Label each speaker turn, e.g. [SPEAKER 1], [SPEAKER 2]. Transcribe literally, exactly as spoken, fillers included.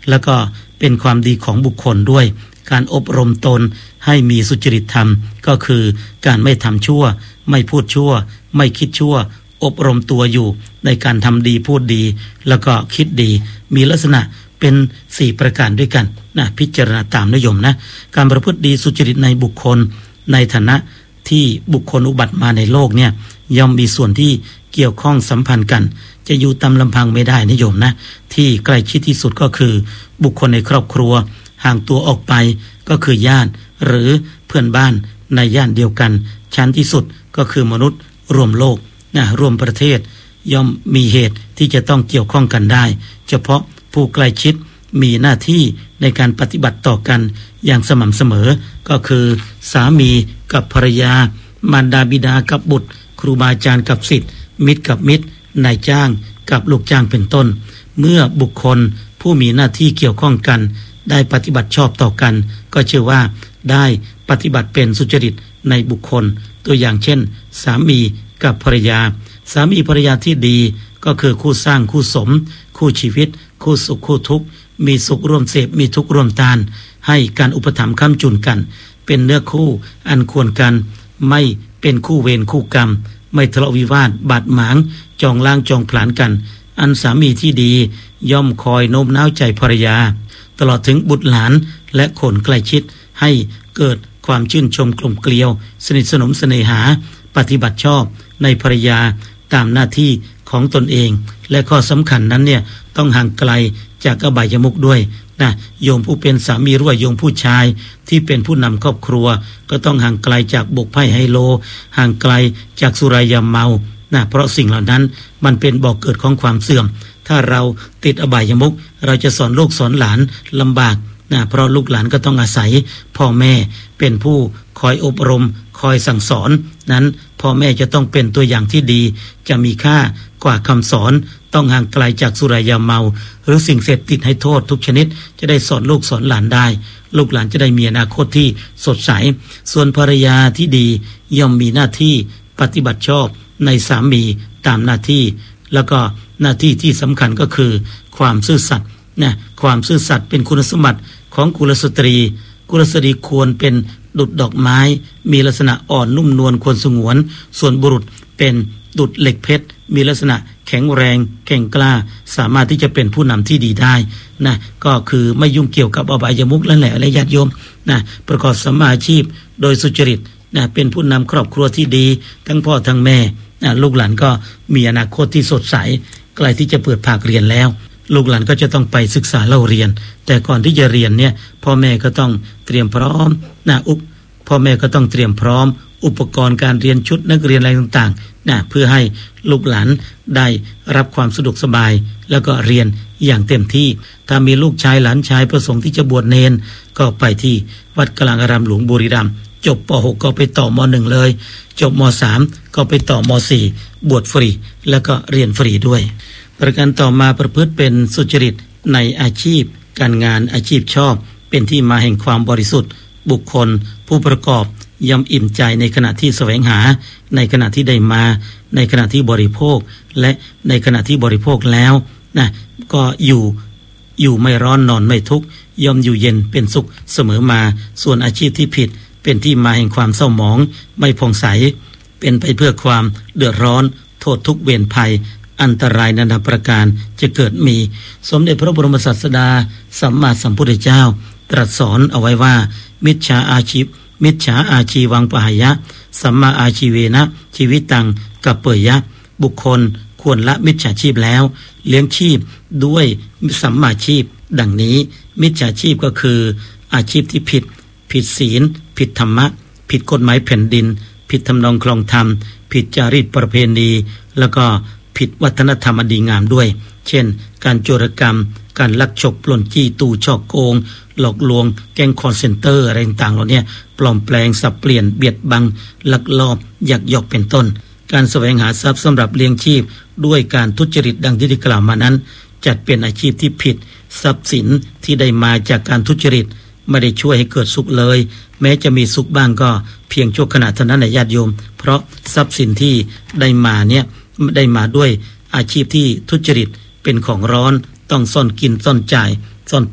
[SPEAKER 1] แล้วก็เป็นความดีของบุคคลด้วยการอบรมตนให้มีสุจริตธรรมก็คือการไม่ทำชั่วไม่พูดชั่วไม่คิดชั่วอบรมตัวอยู่ในการทำดีพูดดีแล้วก็คิดดีมีลักษณะเป็นสี่ประการด้วยกันนะพิจารณาตามนิยมนะการประพฤติดีสุจริตในบุคคลในฐานะที่บุคคลอุบัติมาในโลกเนี่ยย่อมมีส่วนที่เกี่ยวข้องสัมพันธ์กันจะอยู่ตามลำพังไม่ได้นิยมนะที่ใกล้ชิดที่สุดก็คือบุคคลในครอบครัวห่างตัวออกไปก็คือญาติหรือเพื่อนบ้านในย่านเดียวกันชั้นที่สุดก็คือมนุษย์รวมโลกนะรวมประเทศย่อมมีเหตุที่จะต้องเกี่ยวข้องกันได้เฉพาะผู้ใกล้ชิดมีหน้าที่ในการปฏิบัติต่อกันอย่างสม่ำเสมอก็คือสามีกับภรรยามารดาบิดากับบุตรครูบาอาจารย์กับศิษย์มิตรกับมิตรนายจ้างกับลูกจ้างเป็นต้นเมื่อบุคคลผู้มีหน้าที่เกี่ยวข้องกันได้ปฏิบัติชอบต่อกันก็เชื่อว่าได้ปฏิบัติเป็นสุจริตในบุคคลตัวอย่างเช่นสามีกับภรรยาสามีภรรยาที่ดีก็คือคู่สร้างคู่สมคู่ชีวิตคู่สุขคู่ทุกข์มีสุขร่วมเสพมีทุกข์ร่วมทานให้การอุปถัมภ์ค้ำจุนกันเป็นเนื้อคู่อันควรกันไม่เป็นคู่เวรคู่กรรมไม่ทะเลาะวิวาทบาดหมางจองล้างจองผลาญกันอันสามีที่ดีย่อมคอยโน้มน้าวใจภรรยาตลอดถึงบุตรหลานและคนใกล้ชิดให้เกิดความชื่นชมกลมเกลียวสนิทสนมเสน่หาปฏิบัติชอบในภรรยาตามหน้าที่ของตนเองและข้อสำคัญนั้นเนี่ยต้องห่างไกลจากอบายมุขด้วยนะโยมผู้เป็นสามีหรือว่าโยมผู้ชายที่เป็นผู้นำครอบครัวก็ต้องห่างไกลจากบกไพ่ไฮโลห่างไกลจากสุรายาเมานะเพราะสิ่งเหล่านั้นมันเป็นบ่อกเกิดของความเสื่อมถ้าเราติดอบายมุขเราจะสอนลูกสอนหลานลำบากนะเพราะลูกหลานก็ต้องอาศัยพ่อแม่เป็นผู้คอยอบรมคอยสั่งสอนนั้นพ่อแม่จะต้องเป็นตัวอย่างที่ดีจะมีค่ากว่าคำสอนต้องห่างไกลจากสุรายาเมาหรือสิ่งเสพติดให้โทษทุกชนิดจะได้สอนลูกสอนหลานได้ลูกหลานจะได้มีอนาคตที่สดใสส่วนภรรยาที่ดีย่อมมีหน้าที่ปฏิบัติชอบในสามีตามหน้าที่แล้วก็หน้าที่ที่สำคัญก็คือความซื่อสัตย์นะความซื่อสัตย์เป็นคุณสมบัติของกุลสตรีกุลสตรีควรเป็นดุจดอกไม้มีลักษณะอ่อนนุ่มนวลควรสงวนส่วนบุรุษเป็นดุจเหล็กเพชรมีลักษณะแข็งแรงแข็งกล้าสามารถที่จะเป็นผู้นำที่ดีได้นะก็คือไม่ยุ่งเกี่ยวกับอบายมุขนั่นแหละและญาติโยมนะประกอบสัมมาอาชีพโดยสุจริตนะเป็นผู้นำครอบครัวที่ดีทั้งพ่อทั้งแม่นะลูกหลานก็มีอนาคตที่สดใสใกล้ที่จะเปิดภาคเรียนแล้วลูกหลานก็จะต้องไปศึกษาเล่าเรียนแต่ก่อนที่จะเรียนเนี่ยพ่อแม่ก็ต้องเตรียมพร้อมนะอุปพ่อแม่ก็ต้องเตรียมพร้อมอุปกรณ์การเรียนชุดนักเรียนอะไรต่างๆนะเพื่อให้ลูกหลานได้รับความสะดวกสบายแล้วก็เรียนอย่างเต็มที่ถ้ามีลูกชายหลานชายประสงค์ที่จะบวชเนนก็ไปที่วัดกลางอารามหลวงบุรีรัมย์จบป หก ก็ไปต่อม หนึ่ง เลยจบม สาม ก็ไปต่อม สี่ บวชฟรีแล้วก็เรียนฟรีด้วยประการต่อมาประพฤติเป็นสุจริตในอาชีพการงานอาชีพชอบเป็นที่มาแห่งความบริสุทธิ์บุคคลผู้ประกอบย่อมอิ่มใจในขณะที่แสวงหาในขณะที่ได้มาในขณะที่บริโภคและในขณะที่บริโภคแล้วนะก็อยู่อยู่ไม่ร้อนนอนไม่ทุกข์ย่อมอยู่เย็นเป็นสุขเสมอมาส่วนอาชีพที่ผิดเป็นที่มาแห่งความเศร้าหมองไม่ผ่องใสเป็นไปเพื่อความเดือดร้อนโทษทุกข์เวรภัยอันตรายนานาประการจะเกิดมีสมเด็จพระบรมศาสดาสัมมาสัมพุทธเจ้าตรัสสอนเอาไว้ว่ามิจฉาอาชีพมิจฉาอาชีวังปหายะสัมมาอาชีเวนะชีวิตังกัปเปยะบุคคลควรละมิจฉาชีพแล้วเลี้ยงชีพด้วยสัมมาชีพดังนี้มิจฉาชีพก็คืออาชีพที่ผิดผิดศีลผิดธรรมะผิดกฎหมายแผ่นดินผิดทำนองคลองธรรมผิดจารีตประเพณีแล้วก็ผิดวัฒนธรรมอันดีงามด้วยเช่นการโจรกรรมการลักฉกปล้นจี้ตู้ช่อโกงหลอกลวงแก๊งคอลเซ็นเตอร์อะไรต่างๆเหล่านี้ปลอมแปลงสับเปลี่ยนเบียดบังลักลอบยักยอกเป็นต้นการแสวงหาทรัพย์สำหรับเลี้ยงชีพด้วยการทุจริตดังที่ได้กล่าวมานั้นจัดเป็นอาชีพที่ผิดทรัพย์สินที่ได้มาจากการทุจริตไม่ได้ช่วยให้เกิดสุขเลยแม้จะมีสุขบ้างก็เพียงชั่วขณะเท่านั้นแหละญาติโยมเพราะทรัพย์สินที่ได้มาเนี่ยได้มาด้วยอาชีพที่ทุจริตเป็นของร้อนต้องซ่อนกินซ่อนจ่าย